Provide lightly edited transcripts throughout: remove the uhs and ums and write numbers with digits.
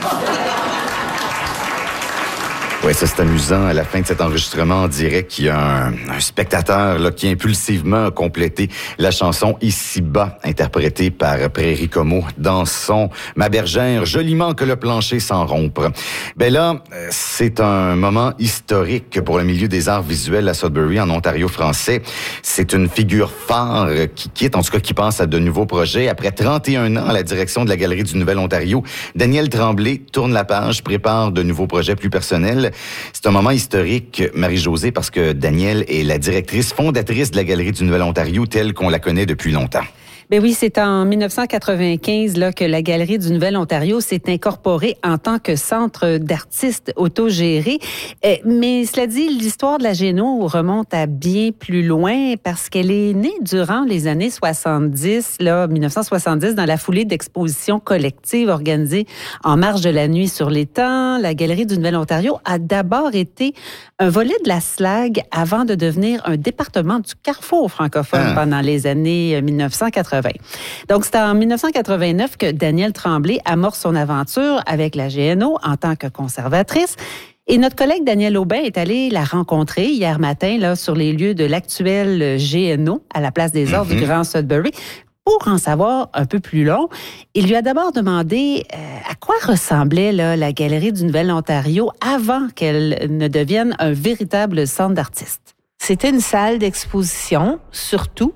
Oui, ça c'est amusant. À la fin de cet enregistrement, on dirait qu'il y a un spectateur là, qui impulsivement a complété la chanson Ici-bas, interprétée par Prairie Como dans son Ma bergère, joliment que le plancher sans rompre. Ben là, c'est un moment historique pour le milieu des arts visuels à Sudbury, en Ontario français. C'est une figure phare qui quitte, en tout cas qui pense à de nouveaux projets. Après 31 ans à la direction de la Galerie du Nouvel-Ontario, Daniel Tremblay tourne la page, prépare de nouveaux projets plus personnels. C'est un moment historique, Marie-Josée, parce que Danielle est la directrice fondatrice de la Galerie du Nouvel-Ontario telle qu'on la connaît depuis longtemps. Ben oui, c'est en 1995 là, que la Galerie du Nouvel-Ontario s'est incorporée en tant que centre d'artistes autogérés. Mais cela dit, l'histoire de la Géno remonte à bien plus loin parce qu'elle est née durant les années 70, là, 1970, dans la foulée d'expositions collectives organisées en marge de la nuit sur l'étang. La Galerie du Nouvel-Ontario a d'abord été un volet de la SLAG avant de devenir un département du Carrefour francophone pendant les années 1980. Donc, c'est en 1989 que Danielle Tremblay amorce son aventure avec la GNO en tant que conservatrice. Et notre collègue Daniel Aubin est allé la rencontrer hier matin là, sur les lieux de l'actuel GNO à la Place des Arts du Grand Sudbury. Pour en savoir un peu plus long, il lui a d'abord demandé à quoi ressemblait là, la Galerie du Nouvel-Ontario avant qu'elle ne devienne un véritable centre d'artistes. C'était une salle d'exposition, surtout.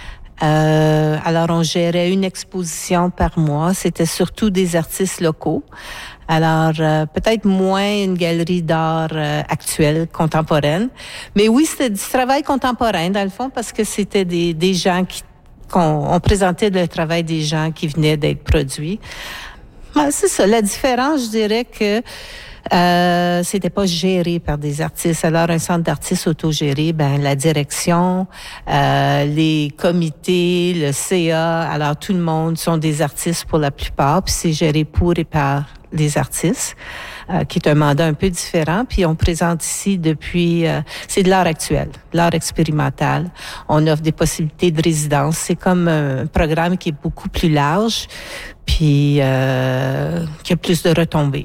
Alors, on gérait une exposition par mois. C'était surtout des artistes locaux. Alors, peut-être moins une galerie d'art actuelle, contemporaine. Mais oui, c'était du travail contemporain, dans le fond, parce que c'était des gens on présentait le travail des gens qui venaient d'être produits. C'est ça. La différence, je dirais que c'était pas géré par des artistes. Alors, un centre d'artistes autogéré, la direction, les comités, le CA, alors tout le monde sont des artistes pour la plupart, puis c'est géré pour et par les artistes, qui est un mandat un peu différent. Puis on présente ici depuis, c'est de l'art actuel, de l'art expérimental. On offre des possibilités de résidence. C'est comme un programme qui est beaucoup plus large, puis qui a plus de retombées.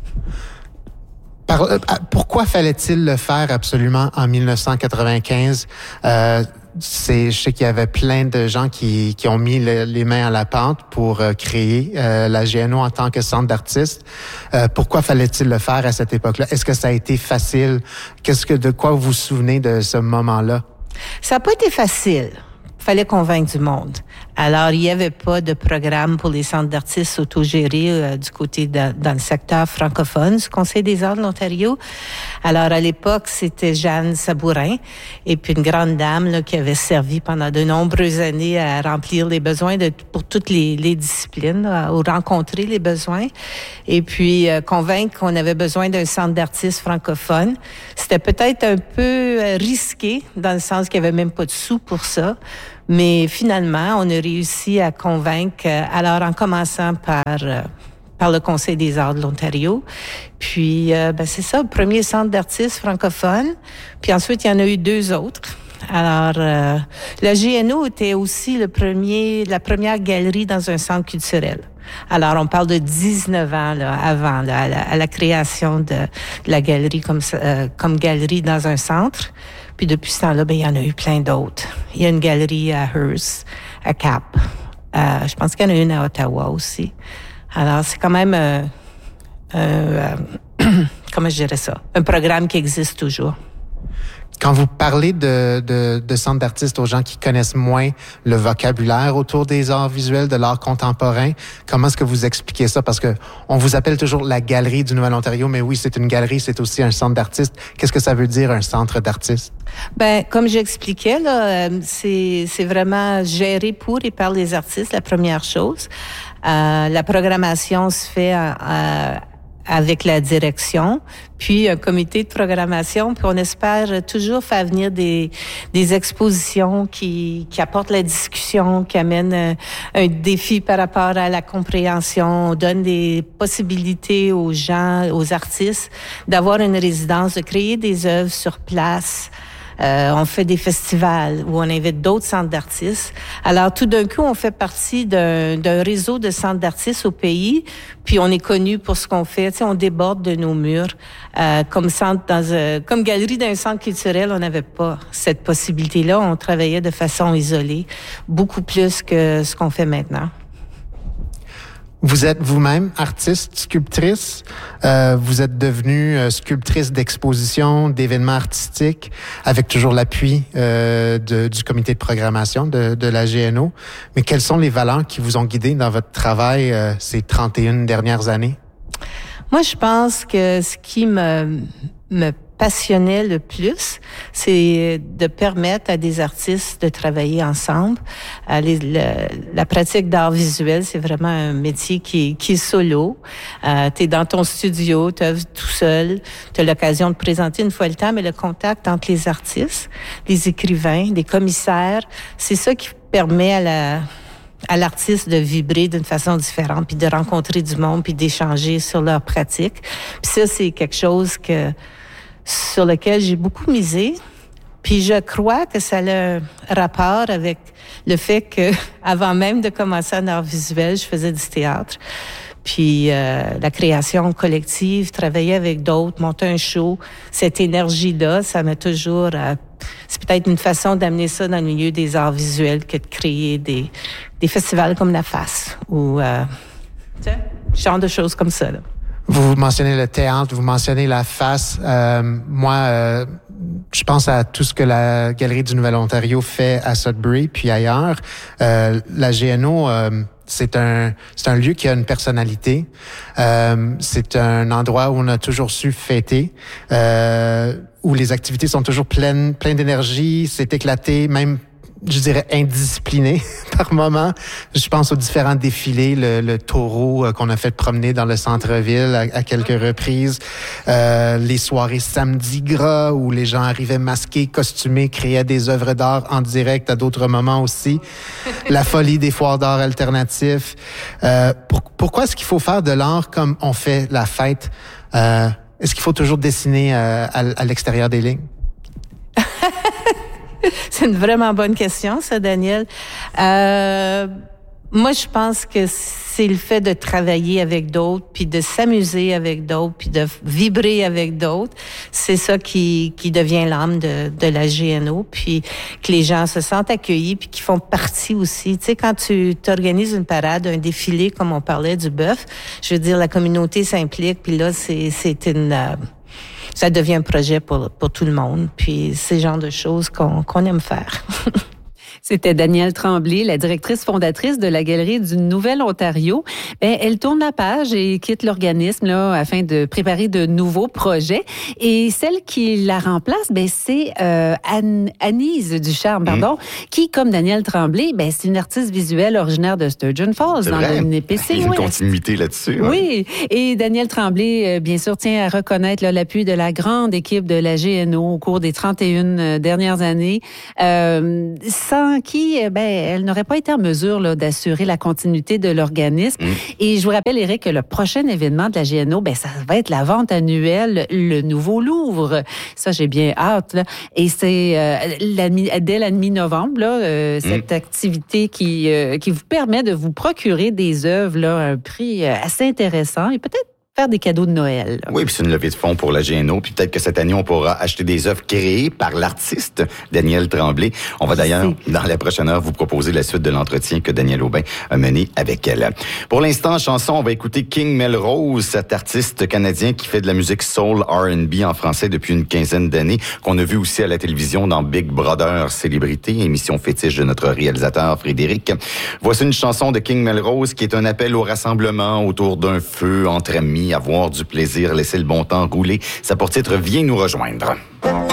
Pourquoi fallait-il le faire absolument en 1995? Je sais qu'il y avait plein de gens qui ont mis les mains à la pâte pour créer la GNO en tant que centre d'artistes. Pourquoi fallait-il le faire à cette époque-là? Est-ce que ça a été facile? De quoi vous vous souvenez de ce moment-là? Ça n'a pas été facile. Fallait convaincre du monde. Alors, il n'y avait pas de programme pour les centres d'artistes autogérés du côté dans le secteur francophone du Conseil des arts de l'Ontario. Alors, à l'époque, c'était Jeanne Sabourin et puis une grande dame là, qui avait servi pendant de nombreuses années à remplir les besoins pour toutes les disciplines, à rencontrer les besoins et puis convaincre qu'on avait besoin d'un centre d'artistes francophones. C'était peut-être un peu risqué dans le sens qu'il n'y avait même pas de sous pour ça. Mais finalement, on a réussi à convaincre, alors en commençant par le Conseil des arts de l'Ontario. Puis, c'est ça, le premier centre d'artistes francophones. Puis ensuite, il y en a eu 2 autres. Alors, la GNO était aussi la première galerie dans un centre culturel. Alors, on parle de 19 ans là, avant là, à la création de la galerie comme galerie dans un centre. Puis depuis ce temps-là, il y en a eu plein d'autres. Il y a une galerie à Hearst, à Cap. Je pense qu'il y en a une à Ottawa aussi. Alors, c'est quand même comment je dirais ça? Un programme qui existe toujours. Quand vous parlez de centre d'artistes aux gens qui connaissent moins le vocabulaire autour des arts visuels, de l'art contemporain, comment est-ce que vous expliquez ça? Parce que on vous appelle toujours la Galerie du Nouvel-Ontario, mais oui, c'est une galerie, c'est aussi un centre d'artistes. Qu'est-ce que ça veut dire, un centre d'artistes? Comme j'expliquais, là, c'est vraiment géré pour et par les artistes, la première chose. La programmation se fait avec la direction, puis un comité de programmation, puis on espère toujours faire venir des expositions qui apportent la discussion, qui amènent un défi par rapport à la compréhension, on donne des possibilités aux gens, aux artistes, d'avoir une résidence, de créer des œuvres sur place. On fait des festivals où on invite d'autres centres d'artistes. Alors, tout d'un coup, on fait partie d'un réseau de centres d'artistes au pays, puis on est connu pour ce qu'on fait. Tu sais, on déborde de nos murs. Comme galerie d'un centre culturel, on n'avait pas cette possibilité-là. On travaillait de façon isolée, beaucoup plus que ce qu'on fait maintenant. Vous êtes vous-même artiste, sculptrice. Vous êtes devenue sculptrice d'exposition, d'événements artistiques, avec toujours l'appui du comité de programmation de la GNO. Mais quelles sont les valeurs qui vous ont guidé dans votre travail ces 31 dernières années? Moi, je pense que ce qui me passionnait le plus, c'est de permettre à des artistes de travailler ensemble. La pratique d'art visuel, c'est vraiment un métier qui est solo. Tu es dans ton studio, tu œuvres tout seul, tu as l'occasion de présenter une fois le temps, mais le contact entre les artistes, les écrivains, les commissaires, c'est ça qui permet à l'artiste de vibrer d'une façon différente, puis de rencontrer du monde, puis d'échanger sur leur pratique. Puis ça, c'est quelque chose sur lequel j'ai beaucoup misé. Puis je crois que ça a un rapport avec le fait que, avant même de commencer en art visuel, je faisais du théâtre. Puis la création collective, travailler avec d'autres, monter un show, cette énergie-là, ça m'a toujours... c'est peut-être une façon d'amener ça dans le milieu des arts visuels que de créer des festivals comme la FAS ou genre de choses comme ça, là. Vous mentionnez le théâtre, vous mentionnez la FAS. Moi, je pense à tout ce que la Galerie du Nouvel-Ontario fait à Sudbury puis ailleurs. La GNO, c'est un lieu qui a une personnalité. C'est un endroit où on a toujours su fêter, où les activités sont toujours pleines d'énergie. C'est éclaté, même, je dirais, indiscipliné par moment. Je pense aux différents défilés, le taureau qu'on a fait promener dans le centre-ville à quelques reprises, les soirées samedi gras où les gens arrivaient masqués, costumés, créaient des œuvres d'art en direct à d'autres moments aussi, la folie des foires d'art alternatifs. Pourquoi est-ce qu'il faut faire de l'art comme on fait la fête? Est-ce qu'il faut toujours dessiner à l'extérieur des lignes? C'est une vraiment bonne question, ça, Daniel. Moi, je pense que c'est le fait de travailler avec d'autres, puis de s'amuser avec d'autres, puis de vibrer avec d'autres. C'est ça qui devient l'âme de la GNO, puis que les gens se sentent accueillis, puis qui font partie aussi. Tu sais, quand tu t'organises une parade, un défilé, comme on parlait du bœuf, je veux dire, la communauté s'implique, puis là, ça devient un projet pour tout le monde. Puis c'est le genre de choses qu'on aime faire. C'était Danielle Tremblay, la directrice fondatrice de la Galerie du Nouvel-Ontario. Elle tourne la page et quitte l'organisme là afin de préparer de nouveaux projets. Et celle qui la remplace, c'est Anise Ducharme, qui, comme Danielle Tremblay, c'est une artiste visuelle originaire de Sturgeon Falls, dans le Nipissing. Il y a une continuité là-dessus. Oui, et Danielle Tremblay, bien sûr, tient à reconnaître l'appui de la grande équipe de la GNO au cours des 31 dernières années, sans qui, elle n'aurait pas été en mesure là, d'assurer la continuité de l'organisme. Et je vous rappelle, Éric, que le prochain événement de la GNO, ça va être la vente annuelle, le Nouveau Louvre. Ça, j'ai bien hâte. Là. Et c'est dès la mi-novembre, là, cette activité qui vous permet de vous procurer des œuvres là, à un prix assez intéressant et peut-être faire des cadeaux de Noël. Oui, puis c'est une levée de fonds pour la GNO. Puis peut-être que cette année, on pourra acheter des œuvres créées par l'artiste Danielle Tremblay. On va d'ailleurs, dans la prochaine heure, vous proposer la suite de l'entretien que Daniel Aubin a mené avec elle. Pour l'instant, en chanson, on va écouter King Melrose, cet artiste canadien qui fait de la musique soul R&B en français depuis une quinzaine d'années, qu'on a vu aussi à la télévision dans Big Brother Célébrité, émission fétiche de notre réalisateur Frédéric. Voici une chanson de King Melrose qui est un appel au rassemblement autour d'un feu entre amis, avoir du plaisir, laisser le bon temps rouler. Ça pour titre, viens nous rejoindre.